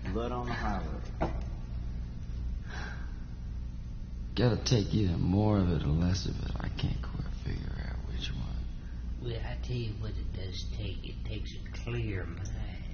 Blood on the highway. Gotta take either more of it or less of it. I can't quite figure out which one. Well, I tell you what it does take. It takes a clear mind.